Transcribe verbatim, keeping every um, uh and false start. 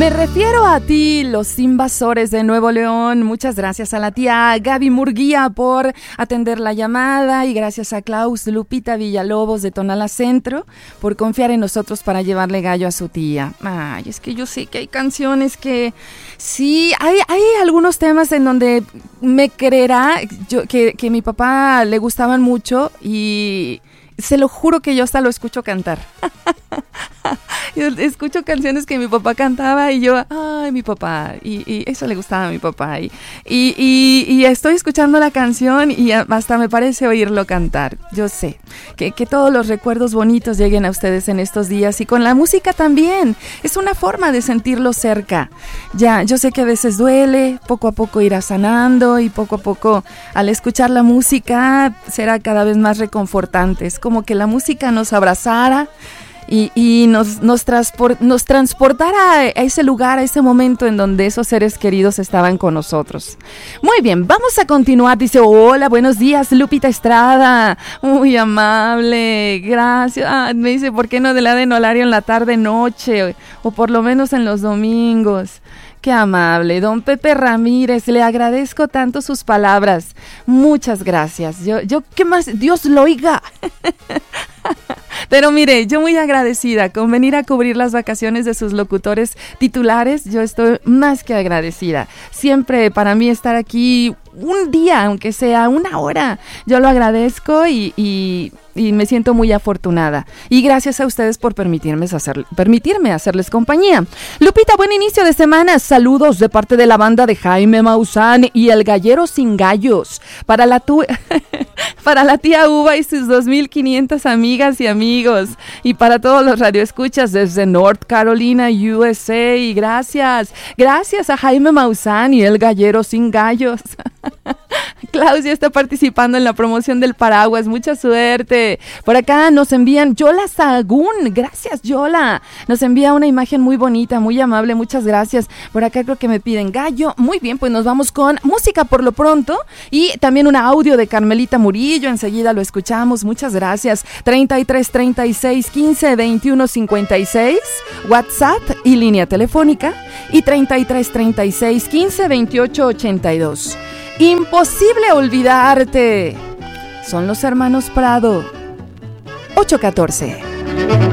Me refiero a ti, los invasores de Nuevo León. Muchas gracias a la tía Gaby Murguía por atender la llamada y gracias a Klaus Lupita Villalobos de Tonalá Centro por confiar en nosotros para llevarle gallo a su tía. Ay, es que yo sé que hay canciones que sí, hay, hay algunos temas en donde me creerá yo, que, que mi papá le gustaban mucho y se lo juro que yo hasta lo escucho cantar. Yo escucho canciones que mi papá cantaba y yo, ay, mi papá, y, y eso le gustaba a mi papá, y, y, y, y estoy escuchando la canción y hasta me parece oírlo cantar. Yo sé que, que todos los recuerdos bonitos lleguen a ustedes en estos días y con la música también, es una forma de sentirlo cerca. Ya, yo sé que a veces duele, poco a poco irá sanando y poco a poco al escuchar la música será cada vez más reconfortante, es como que la música nos abrazara Y, y nos, nos, transpor, nos transportara a ese lugar, a ese momento en donde esos seres queridos estaban con nosotros. Muy bien, vamos a continuar. Dice, hola, buenos días, Lupita Estrada. Muy amable, gracias. Ah, me dice, ¿por qué no de la de horario en la tarde, noche? O por lo menos en los domingos. Qué amable, don Pepe Ramírez, le agradezco tanto sus palabras. Muchas gracias. Yo, yo, ¿qué más? Dios lo oiga. Pero mire, yo muy agradecida con venir a cubrir las vacaciones de sus locutores titulares. Yo estoy más que agradecida. Siempre para mí estar aquí un día, aunque sea una hora, yo lo agradezco y, y, y me siento muy afortunada. Y gracias a ustedes por permitirme, hacer, permitirme hacerles compañía. Lupita, buen inicio de semana. Saludos de parte de la banda de Jaime Maussan y el Gallero Sin Gallos. Para la, tu... para la tía Uva y sus dos mil quinientas amigas y amigos. Y para todos los radioescuchas desde North Carolina, U S A. Y gracias. Gracias a Jaime Maussan y el Gallero Sin Gallos. Klaus ya está participando en la promoción del paraguas, mucha suerte. Por acá nos envían Yola Sagún, gracias Yola, nos envía una imagen muy bonita, muy amable, muchas gracias. Por acá creo que me piden gallo. Muy bien, pues nos vamos con música por lo pronto y también un audio de Carmelita Murillo, enseguida lo escuchamos, muchas gracias. treinta y tres, treinta y seis, quince, veintiuno, cincuenta y seis, WhatsApp y línea telefónica, y treinta y tres, treinta y seis, quince, veintiocho, ochenta y dos. Imposible olvidarte. Son los hermanos Prado. ocho catorce.